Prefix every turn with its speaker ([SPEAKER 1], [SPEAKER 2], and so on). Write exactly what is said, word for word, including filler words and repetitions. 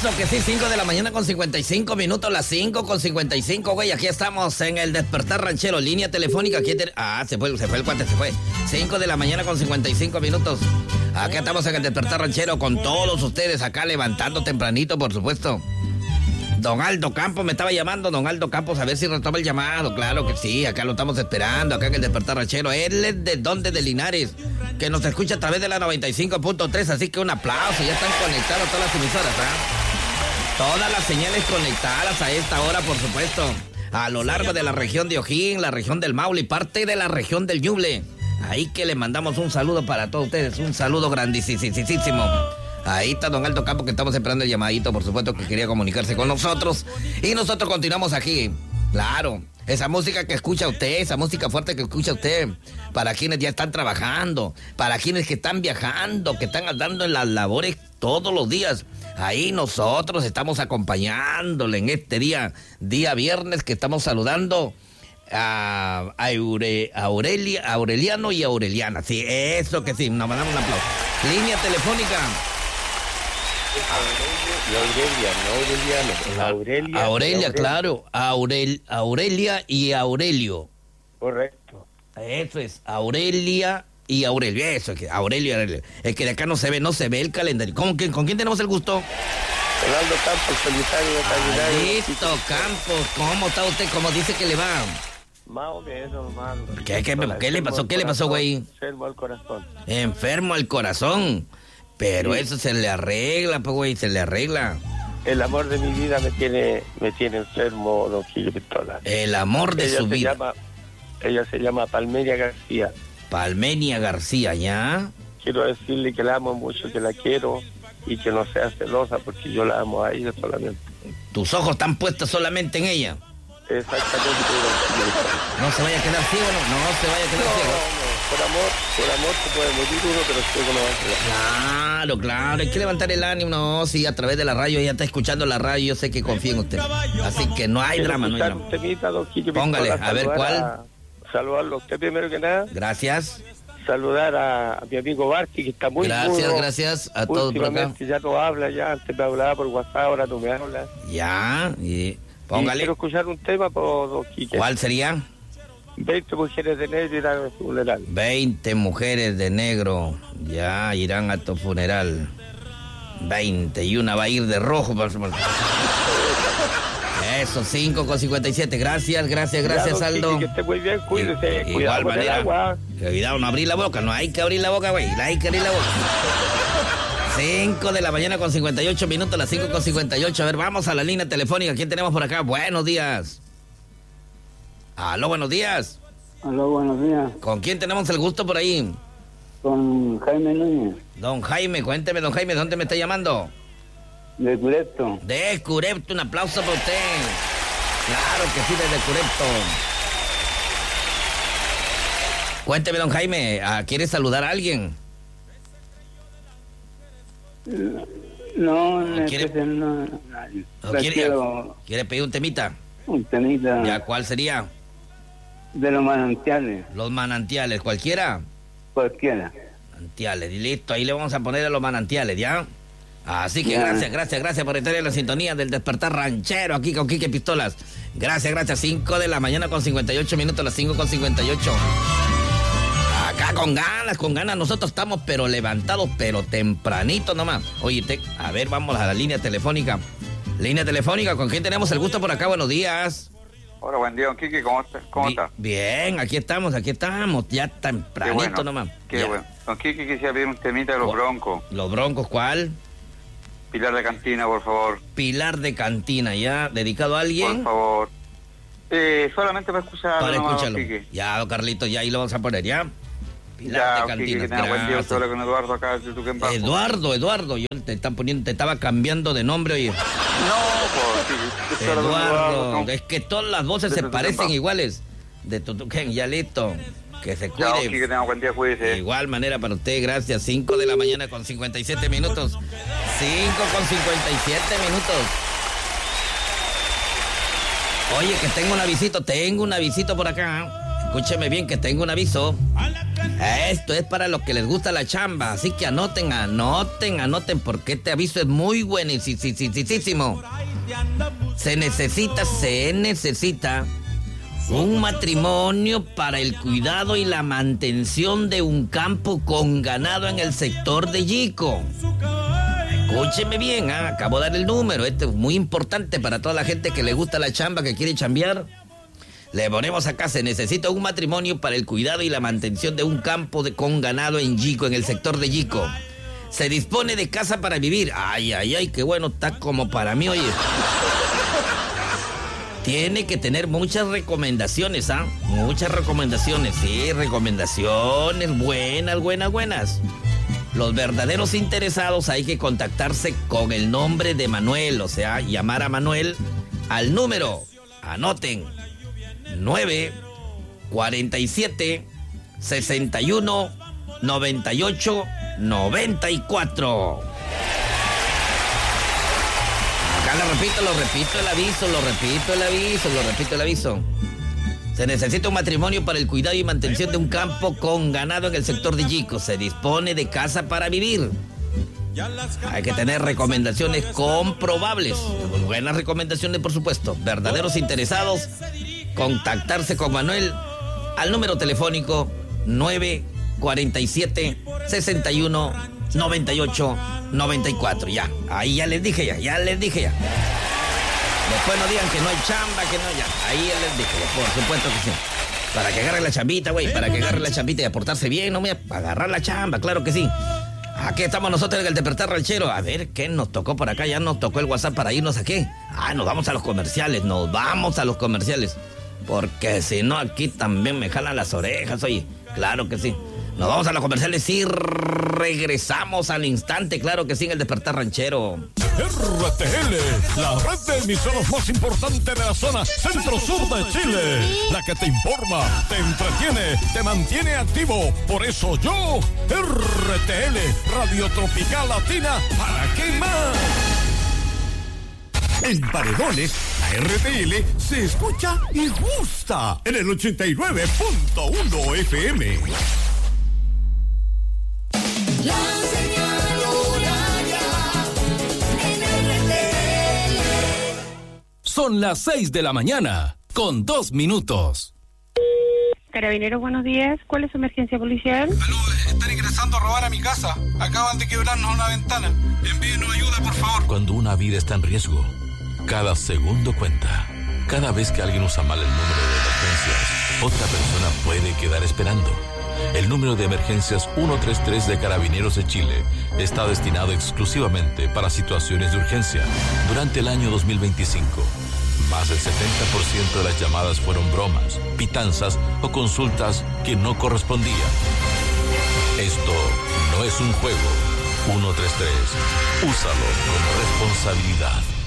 [SPEAKER 1] Eso que sí, cinco de la mañana con cincuenta y cinco minutos, las cinco con cincuenta y cinco, güey. Aquí estamos en el Despertar Ranchero, línea telefónica. Aquí te... Ah, se fue, se fue el cuate, se fue. cinco de la mañana con cincuenta y cinco minutos. Aquí estamos en el Despertar Ranchero con todos ustedes acá levantando tempranito, por supuesto. Don Aldo Campos me estaba llamando, don Aldo Campos, a ver si retoma el llamado. Claro que sí, acá lo estamos esperando, acá en el Despertar Ranchero. Él es de donde, de Linares, que nos escucha a través de la noventa y cinco punto tres, así que un aplauso, ya están conectadas todas las emisoras, ¿ah? Todas las señales conectadas a esta hora, por supuesto, a lo largo de la región de Ojín, la región del Maule y parte de la región del Ñuble. Ahí que le mandamos un saludo para todos ustedes, un saludo grandísimo. Ahí está don Aldo Campo, que estamos esperando el llamadito, por supuesto, que quería comunicarse con nosotros. Y nosotros continuamos aquí. Claro, esa música que escucha usted, esa música fuerte que escucha usted, para quienes ya están trabajando, para quienes que están viajando, que están andando en las labores todos los días. Ahí nosotros estamos acompañándole en este día, día viernes, que estamos saludando a, a, Eure, a, Aurelia, a Aureliano y a Aureliana. Sí, eso que sí, nos mandamos un aplauso. Línea telefónica.
[SPEAKER 2] Aurelia, no Aureliano. Aurelia.
[SPEAKER 1] Aurelia, claro. Aurel, Aurelia y Aurelio.
[SPEAKER 2] Correcto.
[SPEAKER 1] Eso es, Aurelia y Aurelio. Eso es que Aurelio y Aurelio. Es que de acá no se ve, no se ve el calendario. ¿Con quién, con quién tenemos el gusto?
[SPEAKER 2] Ronaldo Campos, solitario de Cañunario.
[SPEAKER 1] Listo, Campos. ¿Cómo está usted? ¿Cómo dice que le va?
[SPEAKER 2] Más o menos, hermano.
[SPEAKER 1] ¿Qué, qué, qué le pasó? ¿Qué le pasó, güey?
[SPEAKER 2] Enfermo al corazón.
[SPEAKER 1] Enfermo al corazón. Pero sí, eso se le arregla, pues, güey, se le arregla.
[SPEAKER 2] El amor de mi vida me tiene me tiene enfermo, don Quillo Pistola.
[SPEAKER 1] El amor de
[SPEAKER 2] ella
[SPEAKER 1] su
[SPEAKER 2] se
[SPEAKER 1] vida.
[SPEAKER 2] Llama, ella se llama Palmenia García.
[SPEAKER 1] Palmenia García, ¿ya?
[SPEAKER 2] Quiero decirle que la amo mucho, que la quiero y que no sea celosa porque yo la amo a ella solamente.
[SPEAKER 1] ¿Tus ojos están puestos solamente en ella?
[SPEAKER 2] Exactamente.
[SPEAKER 1] ¿No se vaya a quedar ciego? No, no se vaya a quedar
[SPEAKER 2] no,
[SPEAKER 1] ciego.
[SPEAKER 2] No, por amor, por amor se puede morir uno, pero ciego no va a quedar.
[SPEAKER 1] Claro, claro, hay que levantar el ánimo. No, sí, a través de la radio, ella está escuchando la radio, yo sé que confía en usted. Así que no hay drama, no hay drama.
[SPEAKER 2] Temita, don Quillo,
[SPEAKER 1] póngale,
[SPEAKER 2] Pistola,
[SPEAKER 1] a ver cuál.
[SPEAKER 2] A, saludarlo a usted primero que nada.
[SPEAKER 1] Gracias.
[SPEAKER 2] Saludar a, a mi amigo Barty, que está muy
[SPEAKER 1] Gracias,
[SPEAKER 2] duro.
[SPEAKER 1] gracias a todos por acá.
[SPEAKER 2] Ya no habla, ya antes me hablaba por WhatsApp, ahora no me habla.
[SPEAKER 1] Ya, y póngale.
[SPEAKER 2] Y quiero escuchar un tema por don Quique.
[SPEAKER 1] ¿Cuál sería?
[SPEAKER 2] veinte mujeres de negro irán a tu funeral.
[SPEAKER 1] veinte mujeres de negro ya irán a tu funeral. veinte y una va a ir de rojo. Eso, cinco con cincuenta y siete. Gracias, gracias, gracias,
[SPEAKER 2] ya,
[SPEAKER 1] Aldo.
[SPEAKER 2] Que esté muy bien, cuídese.
[SPEAKER 1] I,
[SPEAKER 2] cuidado
[SPEAKER 1] igual
[SPEAKER 2] con
[SPEAKER 1] manera.
[SPEAKER 2] El agua.
[SPEAKER 1] Cuidado, no abrir la boca. No hay que abrir la boca, güey. No hay que abrir la boca. cinco de la mañana con cincuenta y ocho minutos, las cinco con cincuenta y ocho. A ver, vamos a la línea telefónica. ¿Quién tenemos por acá? Buenos días. Aló, buenos días.
[SPEAKER 3] Aló, buenos días.
[SPEAKER 1] ¿Con quién tenemos el gusto por ahí?
[SPEAKER 3] Con Jaime Núñez.
[SPEAKER 1] Don Jaime, cuénteme, don Jaime, ¿de dónde me está llamando?
[SPEAKER 3] De Curepto.
[SPEAKER 1] De Curepto, un aplauso para usted. Claro que sí, desde Curepto. Cuénteme, don Jaime, ¿quiere saludar a alguien?
[SPEAKER 3] No, no,
[SPEAKER 1] ¿Quiere,
[SPEAKER 3] no, no,
[SPEAKER 1] no quiere, quiero, ¿Quiere pedir un temita?
[SPEAKER 3] Un temita.
[SPEAKER 1] ¿Ya cuál sería?
[SPEAKER 3] De los manantiales.
[SPEAKER 1] Los manantiales, ¿cualquiera?
[SPEAKER 3] Cualquiera.
[SPEAKER 1] Manantiales, y listo, ahí le vamos a poner a los manantiales, ¿ya? Así que ya. gracias, gracias, gracias por estar en la sintonía del Despertar Ranchero aquí con Quique Pistolas. Gracias, gracias. cinco de la mañana con cincuenta y ocho minutos, las cinco con cincuenta y ocho. Acá con ganas, con ganas. Nosotros estamos pero levantados, pero tempranito nomás. Oye, te, a ver, vamos a la línea telefónica. Línea telefónica, ¿con quién tenemos el gusto por acá? Buenos días.
[SPEAKER 4] Hola, buen día, don Quique, ¿cómo está? ¿Cómo
[SPEAKER 1] Bi-
[SPEAKER 4] está?
[SPEAKER 1] Bien, aquí estamos, aquí estamos, ya tempranito
[SPEAKER 4] qué bueno,
[SPEAKER 1] nomás.
[SPEAKER 4] Qué
[SPEAKER 1] ya.
[SPEAKER 4] bueno. Don Quique, quisiera pedir un temita de los Broncos.
[SPEAKER 1] ¿Los Broncos cuál?
[SPEAKER 4] Pilar de Cantina, por favor.
[SPEAKER 1] Pilar de Cantina, ¿ya? ¿Dedicado a alguien?
[SPEAKER 4] Por favor. Eh, solamente para escucharlo.
[SPEAKER 1] Para
[SPEAKER 4] nomás,
[SPEAKER 1] escucharlo.
[SPEAKER 4] don Quique.
[SPEAKER 1] Ya, don Carlito, ya ahí lo vamos a poner, ¿ya? Pilar
[SPEAKER 4] ya,
[SPEAKER 1] de
[SPEAKER 4] don
[SPEAKER 1] Cantina,
[SPEAKER 4] Quique, que tenga buen día. Usted habla con Eduardo acá de Tuquén Bajo.
[SPEAKER 1] Eduardo, Eduardo, yo te están poniendo, te estaba cambiando de nombre, oye.
[SPEAKER 4] No, por Quique.
[SPEAKER 1] Eduardo, es que todas las voces se parecen iguales. De Tutuquén, ya listo. Que se cuide.
[SPEAKER 4] Ya, don Quique, tenga buen día, cuídese.
[SPEAKER 1] De igual manera para usted, gracias. cinco de la mañana con cincuenta y siete minutos. cinco con cincuenta y siete minutos. Oye, que tengo un avisito, tengo un avisito por acá. Escúcheme bien, que tengo un aviso. Esto es para los que les gusta la chamba, así que anoten, anoten, anoten, porque este aviso es muy buenísimo. Se necesita, se necesita un matrimonio para el cuidado y la mantención de un campo con ganado en el sector de Yico. Escúcheme bien, ¿eh? Acabo de dar el número. Este es muy importante para toda la gente que le gusta la chamba, que quiere chambear. Le ponemos acá, se necesita un matrimonio para el cuidado y la mantención de un campo de, con ganado en Yico, en el sector de Yico. Se dispone de casa para vivir. Ay, ay, ay, qué bueno está como para mí, oye. Tiene que tener muchas recomendaciones, ¿ah? ¿eh? Muchas recomendaciones, sí, recomendaciones buenas, buenas, buenas. Los verdaderos interesados hay que contactarse con el nombre de Manuel, o sea, llamar a Manuel al número, anoten, nueve cuarenta y siete sesenta y uno noventa y ocho noventa y cuatro. Acá lo repito, lo repito el aviso, lo repito el aviso, lo repito el aviso. Se necesita un matrimonio para el cuidado y mantención de un campo con ganado en el sector de Yico. Se dispone de casa para vivir. Hay que tener recomendaciones comprobables. Buenas recomendaciones, por supuesto. Verdaderos interesados, contactarse con Manuel al número telefónico nueve cuarenta y siete sesenta y uno noventa y ocho noventa y cuatro. Ya, ahí ya les dije ya, ya les dije ya. Después no digan que no hay chamba, que no, ya. Ahí ya les dije, ya, por supuesto que sí. Para que agarre la chambita, güey, para que agarre la chambita y aportarse bien, no me para agarrar la chamba, claro que sí. Aquí estamos nosotros en el Despertar Ranchero. A ver, ¿qué nos tocó por acá? Ya nos tocó el WhatsApp para irnos a qué. Ah, nos vamos a los comerciales, nos vamos a los comerciales. Porque si no, aquí también me jalan las orejas, oye. Claro que sí. Nos vamos a los comerciales y regresamos al instante, claro que sí, en el Despertar Ranchero.
[SPEAKER 5] R T L, la red de emisoras más importante de la zona centro-sur de Chile. La que te informa, te entretiene, te mantiene activo. Por eso yo, R T L, Radio Tropical Latina, ¿para qué más? En Paredones, la R T L se escucha y gusta en el ochenta y nueve punto uno F M.
[SPEAKER 6] La señal horaria en R T L.
[SPEAKER 7] Son las seis de la mañana, con dos minutos.
[SPEAKER 8] Carabineros, buenos días. ¿Cuál es su emergencia policial?
[SPEAKER 9] Aló, están ingresando a robar a mi casa. Acaban de quebrarnos una ventana. Envíenos ayuda, por favor.
[SPEAKER 10] Cuando una vida está en riesgo, cada segundo cuenta. Cada vez que alguien usa mal el número de emergencias, otra persona puede quedar esperando. El número de emergencias ciento treinta y tres de Carabineros de Chile está destinado exclusivamente para situaciones de urgencia. Durante el año dos mil veinticinco, más del setenta por ciento de las llamadas fueron bromas, pitanzas o consultas que no correspondían. Esto no es un juego. ciento treinta y tres. Úsalo con responsabilidad.